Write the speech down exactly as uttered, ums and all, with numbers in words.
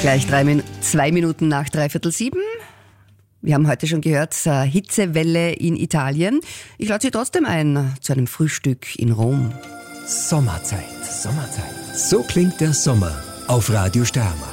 Gleich drei Min- zwei Minuten nach dreiviertel sieben. Wir haben heute schon gehört, äh, Hitzewelle in Italien. Ich lade Sie trotzdem ein zu einem Frühstück in Rom. Sommerzeit, Sommerzeit. So klingt der Sommer auf Radio Steiermark.